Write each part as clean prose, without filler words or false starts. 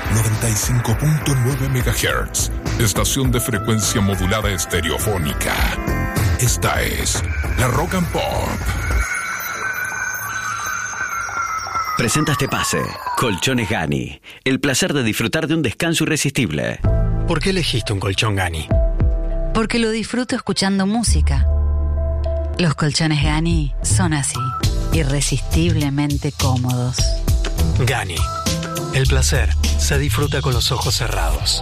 95.9 MHz, estación de frecuencia modulada estereofónica. Esta es la Rock and Pop. Presenta este pase. Colchones Gani. El placer de disfrutar de un descanso irresistible. ¿Por qué elegiste un colchón Gani? Porque lo disfruto escuchando música. Los colchones Gani son así, irresistiblemente cómodos. Gani. El placer se disfruta con los ojos cerrados.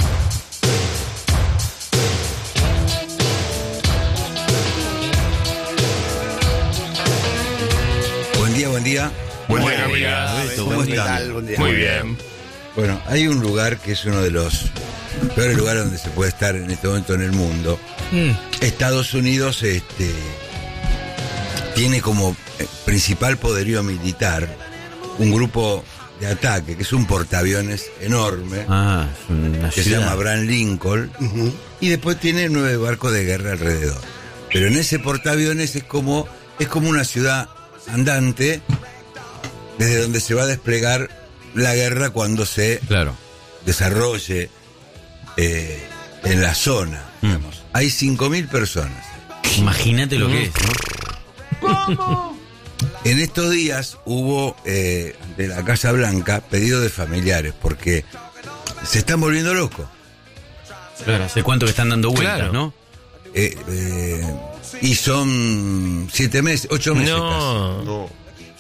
Buen día, buen día. Buenos días. ¿Cómo están? Buen día. Muy bien. Bueno, hay un lugar que es uno de los peores lugares donde se puede estar en este momento en el mundo. Estados Unidos tiene como principal poderío militar un grupo de ataque, que es un portaaviones enorme, que se llama Abraham Lincoln, y después tiene 9 barcos de guerra alrededor. Pero en ese portaaviones es como una ciudad andante desde donde se va a desplegar la guerra cuando se desarrolle en la zona. Digamos. Hay 5.000 personas. Imagínate lo que es. ¿Cómo? En estos días hubo de la Casa Blanca pedido de familiares porque se están volviendo locos. Claro, ¿hace cuánto que están dando vueltas, no? Y son 7 meses, 8 meses casi. No.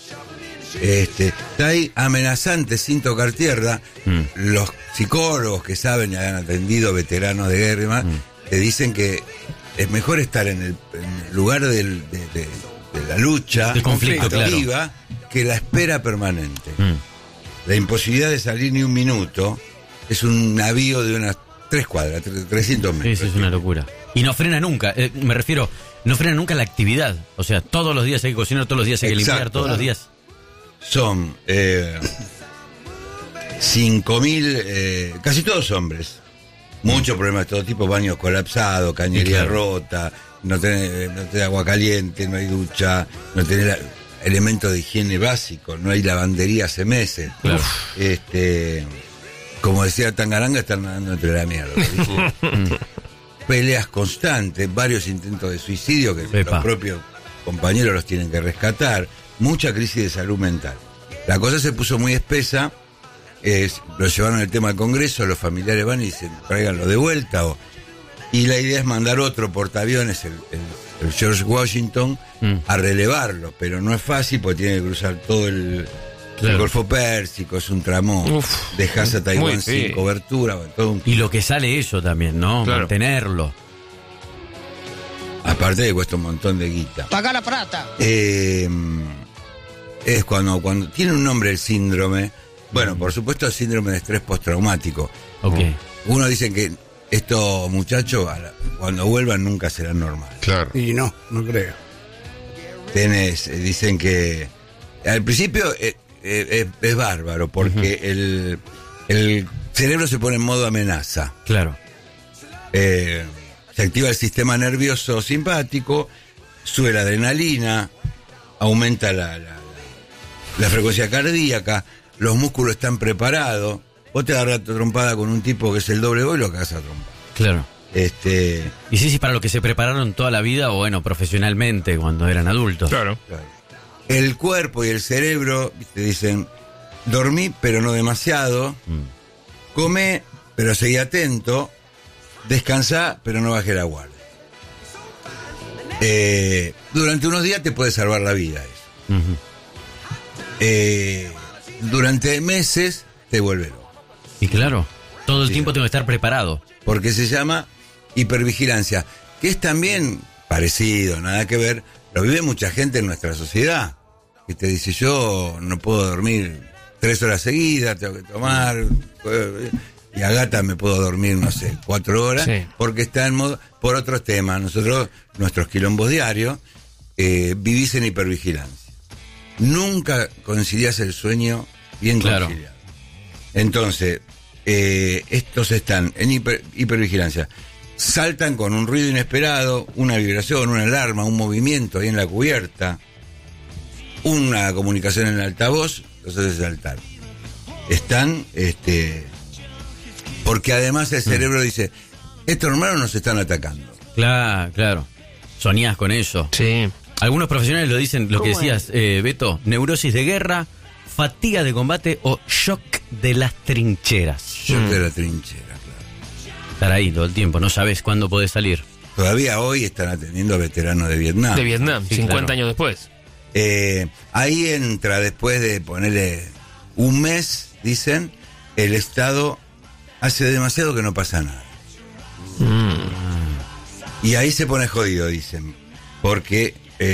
Está ahí amenazante sin tocar tierra. Los psicólogos que saben y han atendido veteranos de guerra te dicen que es mejor estar en el lugar de la lucha, el conflicto activa, que la espera permanente. La imposibilidad de salir ni un minuto es un navío de unas 3 cuadras, 300 metros. Sí, es una locura. Y no frena nunca, me refiero, no frena nunca la actividad. O sea, todos los días hay que cocinar, todos los días hay que limpiar, todos los días. Son 5.000, casi todos hombres. Muchos problemas de todo tipo, baños colapsados, cañería rota, no tenés agua caliente, no hay ducha, no tenés elementos de higiene básicos, no hay lavandería hace meses. Claro. Como decía Tangaranga, están nadando entre la mierda. Peleas constantes, varios intentos de suicidio que los propios compañeros los tienen que rescatar, mucha crisis de salud mental. La cosa se puso muy espesa, lo llevaron el tema al Congreso, los familiares van y dicen, tráiganlo de vuelta, y la idea es mandar otro portaaviones, el George Washington, a relevarlo, pero no es fácil porque tiene que cruzar todo el Golfo Pérsico, es un tramo, dejás a Taiwán sin cobertura. Todo y lo que sale eso también, ¿no? Claro. Mantenerlo. Aparte que cuesta un montón de guita. Paga la plata. Es cuando tiene un nombre el síndrome. Bueno, por supuesto el síndrome de estrés postraumático. Uno dice que estos muchachos cuando vuelvan nunca serán normales. Claro. Y no creo. Dicen que al principio es bárbaro porque el cerebro se pone en modo amenaza. Claro. Se activa el sistema nervioso simpático, sube la adrenalina, aumenta la frecuencia cardíaca, los músculos están preparados. Vos te agarras trompada con un tipo que es el doble y lo cagás a trompada. Claro. Y sí, para lo que se prepararon toda la vida, o bueno, profesionalmente, cuando eran adultos. Claro. El cuerpo y el cerebro te dicen, dormí, pero no demasiado, come, pero seguí atento, descansá, pero no bajé la guardia. Durante unos días te puede salvar la vida eso. Durante meses te vuelve loco. Y claro, todo el tiempo tengo que estar preparado. Porque se llama hipervigilancia, que es también parecido, nada que ver, lo vive mucha gente en nuestra sociedad, que te dice, yo no puedo dormir 3 horas seguidas, tengo que tomar, y a gata me puedo dormir, no sé, 4 horas, porque está en modo, por otros temas. Nosotros, nuestros quilombos diarios, vivís en hipervigilancia. Nunca conciliás el sueño bien conciliado. Entonces, estos están en hipervigilancia. Saltan con un ruido inesperado, una vibración, una alarma, un movimiento ahí en la cubierta, una comunicación en el altavoz, los hace saltar. están, porque además el cerebro dice, estos hermanos nos están atacando. Claro. Soñás con eso. Sí. Algunos profesionales lo dicen, lo que decías, Beto, neurosis de guerra, fatiga de combate o shock de las trincheras. Yo de la trinchera, claro. Estar ahí todo el tiempo, no sabes cuándo podés salir. Todavía hoy están atendiendo a veteranos de Vietnam. De Vietnam, Sí, 50 claro. años después. Ahí entra, después de ponerle un mes, dicen, el Estado hace demasiado que no pasa nada. Y ahí se pone jodido, dicen, porque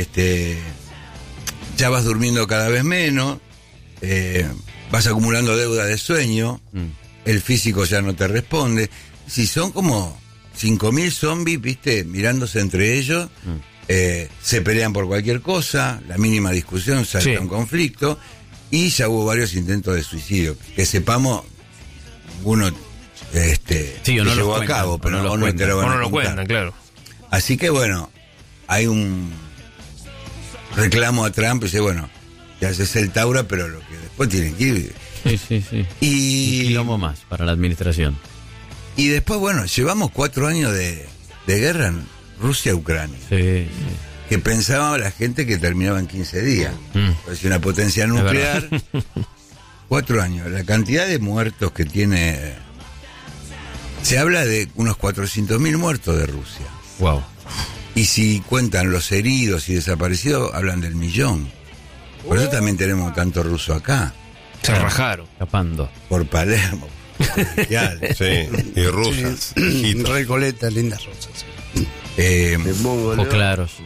ya vas durmiendo cada vez menos, vas acumulando deuda de sueño, el físico ya no te responde. Si son como 5.000 zombies, viste, mirándose entre ellos, se pelean por cualquier cosa, la mínima discusión salta Sí. un conflicto, y ya hubo varios intentos de suicidio. Que sepamos, ninguno Sí, o no se los llevó a cuentan, cabo, o pero no los no te cuentan. lo van O a no lo contar. cuentan, claro. Así que bueno, hay un reclamo a Trump y dice, bueno, te haces el Taura, pero lo que después tienen que ir. Sí. Un Y, quilombo más para la administración. y después, bueno, llevamos 4 años de guerra en Rusia-Ucrania, Sí. que pensaba la gente que terminaba en 15 días. Es una potencia nuclear. 4 años. La cantidad de muertos que tiene... Se habla de unos 400.000 muertos de Rusia. Wow. Y si cuentan los heridos y desaparecidos, hablan del 1.000.000. Por eso también tenemos tanto ruso acá. Se rajaron. Escapando. Por Palermo. por Provincial. Sí, y rusas. hijitos. Recoleta, lindas rosas. O claro, sí.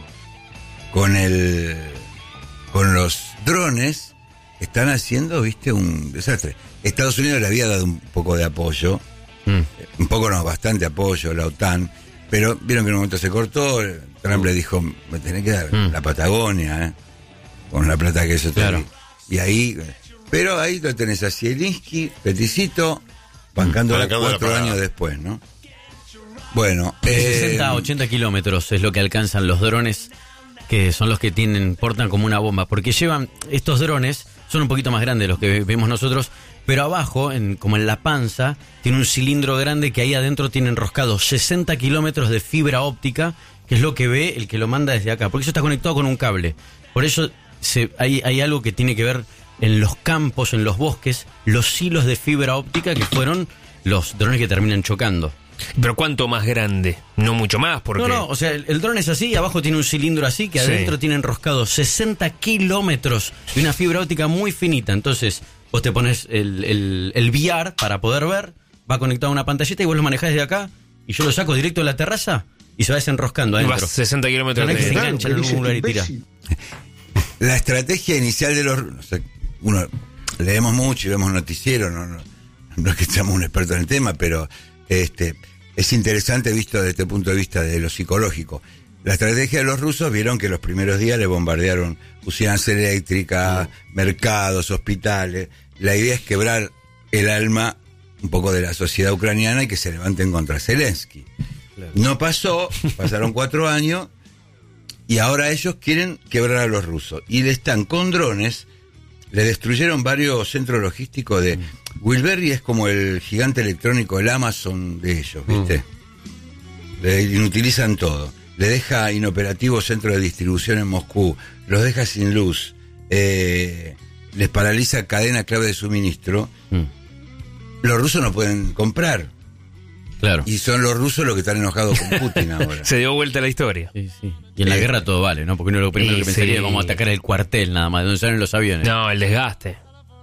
Con los drones están haciendo, viste, un desastre. Estados Unidos le había dado un poco de apoyo, un poco no, bastante apoyo, la OTAN, pero vieron que en un momento se cortó, Trump le dijo, me tenés que dar la Patagonia, con la plata que eso te Claro. di. Y ahí, pero ahí lo tenés a Zielinski, peticito, bancando Bancando la 4 parada. años después, ¿no? Bueno, De 60 a 80 kilómetros es lo que alcanzan los drones, que son los que portan como una bomba, porque llevan, estos drones son un poquito más grandes de los que vemos nosotros, pero abajo, como en la panza, tiene un cilindro grande que ahí adentro tiene enroscado 60 kilómetros de fibra óptica, que es lo que ve el que lo manda desde acá, porque eso está conectado con un cable. Por eso hay algo que tiene que ver en los campos, en los bosques, los hilos de fibra óptica que fueron los drones que terminan chocando. Pero ¿cuánto más grande? No mucho más, porque... No, o sea, el dron es así, y abajo tiene un cilindro así, que Sí. adentro tiene enroscado 60 kilómetros de una fibra óptica muy finita. Entonces, vos te pones el VR para poder ver, va conectado a una pantallita y vos lo manejás desde acá, y yo lo saco directo de la terraza y se va desenroscando adentro. Vas 60 kilómetros No es que se de... engancha en algún lugar y tira. la estrategia inicial de los... no sé, uno leemos mucho y vemos noticieros, no es que seamos un experto en el tema, pero es interesante visto desde este punto de vista de lo psicológico. La estrategia de los rusos, vieron que los primeros días le bombardearon usinas eléctricas, mercados, hospitales. La idea es quebrar el alma un poco de la sociedad ucraniana y que se levanten contra Zelensky. Claro. No pasó, pasaron 4 años y ahora ellos quieren quebrar a los rusos. Y le están con drones, le destruyeron varios centros logísticos de... Wilberry es como el gigante electrónico, el Amazon de ellos, ¿viste? Le inutilizan todo. Le deja inoperativo centro de distribución en Moscú, los deja sin luz, les paraliza cadena clave de suministro. Los rusos no pueden comprar. Claro. Y son los rusos los que están enojados con Putin ahora. Se dio vuelta la historia. Sí, sí. Y en la guerra todo vale, ¿no? Porque uno lo primero que pensaría es como atacar el cuartel nada más, de donde salen los aviones. No, el desgaste.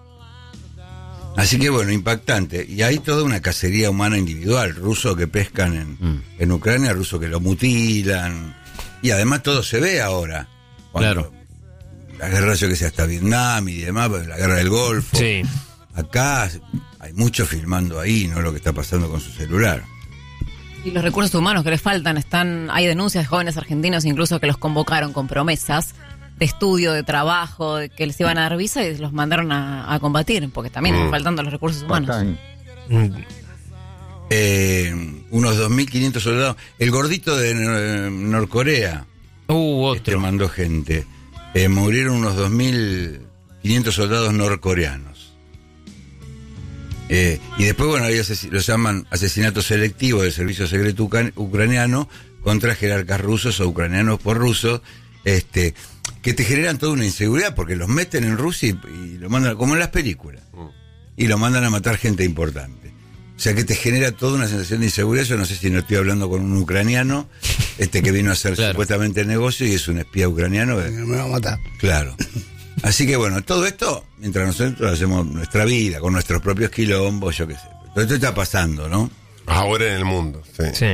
Así que bueno, impactante. Y hay toda una cacería humana individual, rusos que pescan en Ucrania, rusos que lo mutilan. Y además todo se ve ahora. Claro. La guerra, yo que sé, hasta Vietnam y demás, la guerra del Golfo. Sí. Acá hay mucho filmando ahí, ¿no? Lo que está pasando con su celular. Y los recursos humanos que les faltan, hay denuncias de jóvenes argentinos incluso que los convocaron con promesas de estudio, de trabajo, de que les iban a dar visa y los mandaron a combatir, porque también están faltando los recursos humanos. Unos 2.500 soldados. El gordito de Norcorea Otro. mandó gente. Murieron unos 2.500 soldados norcoreanos. Y después, bueno, hay lo llaman asesinato selectivo del servicio secreto ucraniano contra jerarcas rusos o ucranianos por rusos, que te generan toda una inseguridad porque los meten en Rusia y lo mandan, como en las películas, y lo mandan a matar gente importante. O sea que te genera toda una sensación de inseguridad. Yo no sé si no estoy hablando con un ucraniano que vino a hacer supuestamente el negocio y es un espía ucraniano. Me va a matar. Claro. Así que bueno, todo esto, mientras nosotros hacemos nuestra vida, con nuestros propios quilombos, yo qué sé. Todo esto está pasando, ¿no? Ahora en el mundo, sí.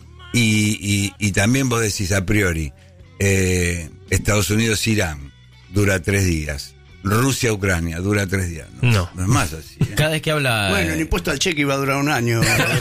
Y también vos decís a priori, Estados Unidos-Irán dura 3 días. Rusia-Ucrania dura 3 días. No es más así. Cada vez que habla... Bueno, el impuesto al cheque iba a durar un año.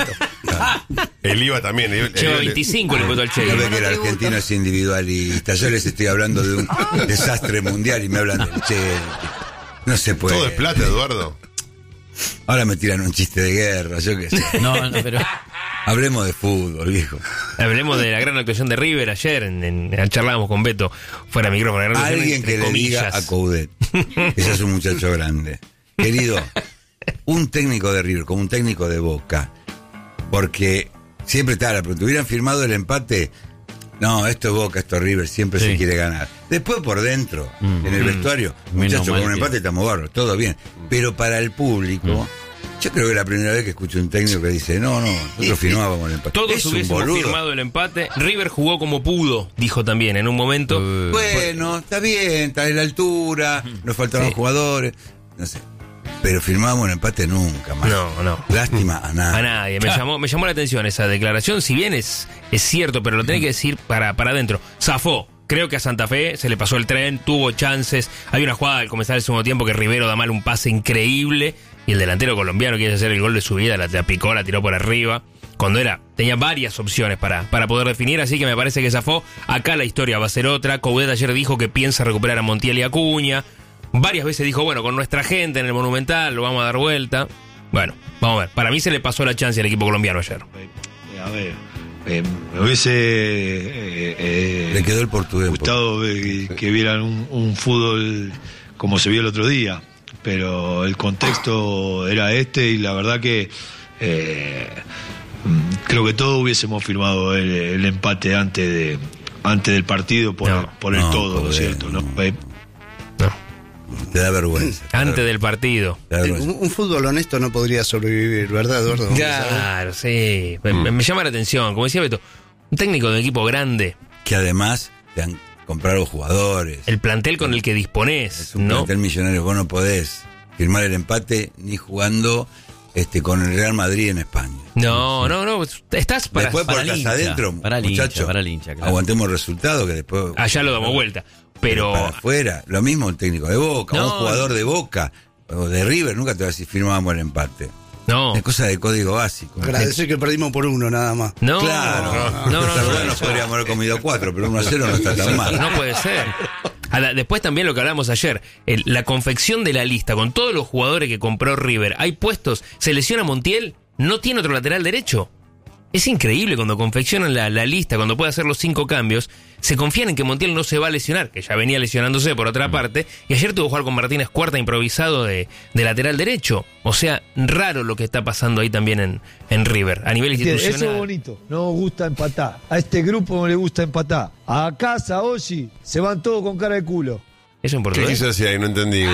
El IVA también. Lleva 25 el impuesto al cheque. No ve que el argentino es individualista. Yo les estoy hablando de un desastre mundial y me hablan del cheque. No se puede. Todo es plata, Eduardo. Ahora me tiran un chiste de guerra, yo qué sé. No, pero... Hablemos de fútbol, viejo. Hablemos de la gran actuación de River ayer. Charlábamos con Beto fuera de micrófono. Alguien que le diga a Coudet, ese es un muchacho grande. Querido, un técnico de River como un técnico de Boca, porque siempre está la pregunta, hubieran firmado el empate. No, esto es Boca, esto es River, siempre se quiere ganar. Después por dentro, en el vestuario, muchachos, con un empate estamos barros, todo bien. Pero para el público, yo creo que es la primera vez que escucho un técnico que dice, no, nosotros firmábamos el empate. Todos hubiésemos firmado el empate. River jugó como pudo, dijo también en un momento. Bueno, está bien, está en la altura, nos faltaban jugadores, no sé. Pero firmamos el empate nunca más. No. Lástima a nadie. A nadie. Me llamó la atención esa declaración. Si bien es cierto, pero lo tenés que decir para adentro. Zafó. Creo que a Santa Fe se le pasó el tren, tuvo chances. Hay una jugada al comenzar el segundo tiempo que Rivero da mal un pase increíble y el delantero colombiano quiere hacer el gol de su vida, la picó, la tiró por arriba. Cuando tenía varias opciones para poder definir, así que me parece que zafó. Acá la historia va a ser otra. Coudet ayer dijo que piensa recuperar a Montiel y Acuña. Varias veces dijo, bueno, con nuestra gente en el Monumental lo vamos a dar vuelta. Bueno, vamos a ver. Para mí se le pasó la chance al equipo colombiano ayer. A ver, me hubiese le quedó el portugués gustado que vieran un fútbol como se vio el otro día, pero el contexto era y la verdad que creo que todos hubiésemos firmado el empate antes del partido por el todo, ¿no es cierto? ¿No? Te da vergüenza. Antes del partido. Un fútbol honesto no podría sobrevivir, ¿verdad, Eduardo? Claro, sí. Me llama la atención. Como decía Beto, un técnico de un equipo grande. Que además te han comprado jugadores. El plantel con el que disponés. Es un plantel millonario. Vos no podés firmar el empate ni jugando con el Real Madrid en España. No. Estás para después por casa adentro, muchachos. Claro. Aguantemos el resultado que después. Allá lo damos vuelta. Pero para afuera, lo mismo el técnico de Boca, un jugador de Boca o de River, nunca te vas a decir firmábamos el empate. No. Es cosa de código básico. Agradecer que perdimos por 1 nada más. No. Claro. No, nos podríamos haber comido 4, pero 1-0 no está tan mal. No puede ser. Después también lo que hablamos ayer, la confección de la lista con todos los jugadores que compró River. Hay puestos, se lesiona Montiel, no tiene otro lateral derecho. Es increíble cuando confeccionan la lista, cuando puede hacer los 5 cambios, se confían en que Montiel no se va a lesionar, que ya venía lesionándose por otra parte, y ayer tuvo que jugar con Martínez Cuarta improvisado de lateral derecho. O sea, raro lo que está pasando ahí también en River, a nivel institucional. Eso es bonito, no nos gusta empatar. A este grupo no le gusta empatar. A casa, Oshi, se van todos con cara de culo. ¿Eso en portugués? ¿Qué quiso decir ahí? No entendí.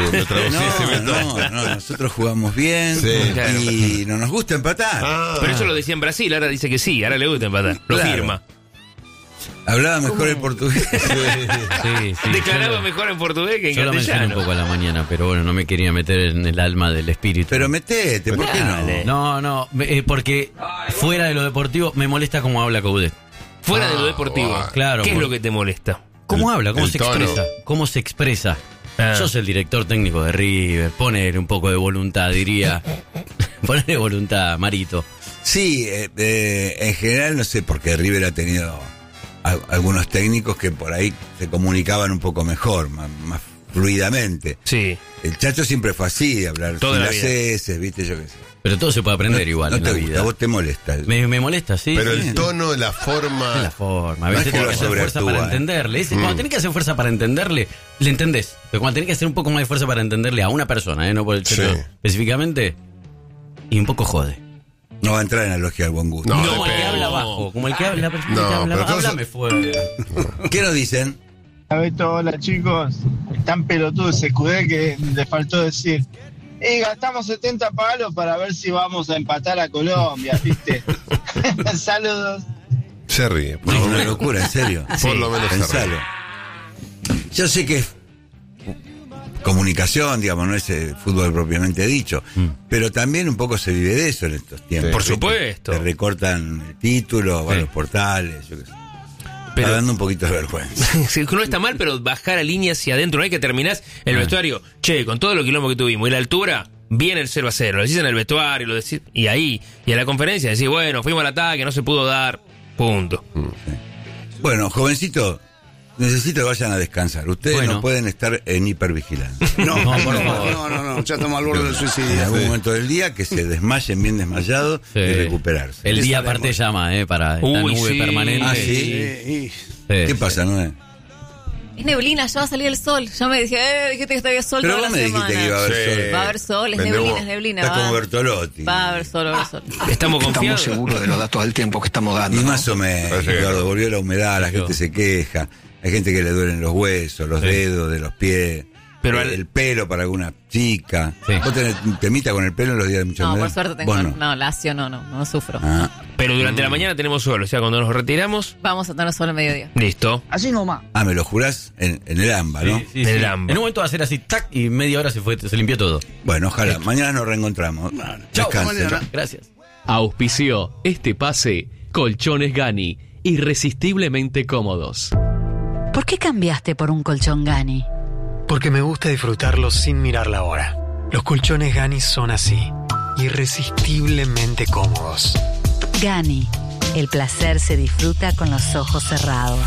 No, nosotros jugamos bien y no nos gusta empatar. Pero eso lo decía en Brasil, ahora dice que sí, ahora le gusta empatar. Lo firma. Hablaba mejor el portugués. Sí. Declaraba mejor en portugués que en castellano. Yo lo mencioné un poco a la mañana, pero bueno, no me quería meter en el alma del espíritu. Pero metete, ¿por qué no? No, porque fuera de lo deportivo me molesta cómo habla Coudet. Fuera de lo deportivo, claro. ¿Qué es lo que te molesta? ¿Cómo habla? ¿Cómo se expresa? ¿Cómo se expresa? Sos el director técnico de River, poner un poco de voluntad, diría. Ponerle voluntad, Marito. Sí, en general no sé, porque River ha tenido algunos técnicos que por ahí se comunicaban un poco mejor, más fluidamente. Sí. El Chacho siempre fue así, hablar toda sin las heces, viste, yo qué sé. Pero todo se puede aprender igual en la vida. A vos te molesta. Me molesta, sí. Pero sí. el tono, la forma. La forma. A veces tenés que hacer fuerza para entenderle. Cuando tenés que hacer fuerza para entenderle, le entendés. Pero cuando tenés que hacer un poco más de fuerza para entenderle a una persona, no por el Chacho específicamente, y un poco jode. No va a entrar en la logia del buen gusto. No, el que habla bajo, como el que habla, háblame fuera. ¿Qué nos dicen? Beto, hola chicos. Tan pelotudo ese Cudé que le faltó decir. Gastamos 70 palos para ver si vamos a empatar a Colombia, ¿viste? Saludos. Se ríe. No, es una locura, en serio. Por lo menos pensalo. Yo sé que es comunicación, digamos, no es fútbol propiamente dicho, pero también un poco se vive de eso en estos tiempos. Por supuesto. Te recortan el título, van los portales, yo qué sé. Pero, está dando un poquito de vergüenza. No está mal, pero bajar a línea hacia adentro. No hay que terminás el vestuario. Che, con todo lo quilombo que tuvimos y la altura, viene el 0-0. Lo decís en el vestuario, lo decís, y ahí, y en la conferencia decís, bueno, fuimos al ataque, no se pudo dar. Punto. Sí. Bueno, jovencito, necesito que vayan a descansar. Ustedes no pueden estar en hipervigilancia. No, por favor. No. Ya estamos al borde del suicidio. En algún momento del día que se desmayen bien desmayados y recuperarse. El día aparte llama, para esta nube permanente. Ah, ¿sí? ¿Qué pasa, Noé? Es neblina, ya va a salir el sol. Ya me dije, dijiste que había sol pero toda la semana. Pero vos me dijiste que iba a haber sol. Va a haber sol, es neblina. Está como Bertolotti. Va a haber sol, Estamos confiados. Estamos seguros de los datos del tiempo que estamos dando. Y más o menos, Eduardo, volvió la humedad, la gente se queja. Hay gente que le duelen los huesos, los dedos de los pies. Pero el pelo para alguna chica. ¿Vos tenés temita con el pelo en los días de mucha humedad? No, por suerte tengo. No, lacio no sufro. Pero durante la mañana tenemos sol, o sea, cuando nos retiramos. Vamos a tener sol al mediodía. Listo. Así nomás. ¿Me lo jurás? En el AMBA, ¿no? Sí. En el AMBA. En un momento va a ser así, tac, y media hora se limpió todo. Bueno, ojalá. Mañana nos reencontramos. Chao, mañana. Gracias. Auspició este pase Colchones Gani, irresistiblemente cómodos. ¿Por qué cambiaste por un colchón Gani? Porque me gusta disfrutarlos sin mirar la hora. Los colchones Gani son así, irresistiblemente cómodos. Gani, el placer se disfruta con los ojos cerrados.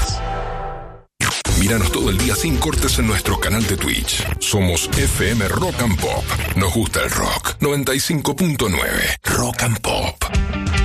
Míranos todo el día sin cortes en nuestro canal de Twitch. Somos FM Rock and Pop. Nos gusta el rock. 95.9 Rock and Pop.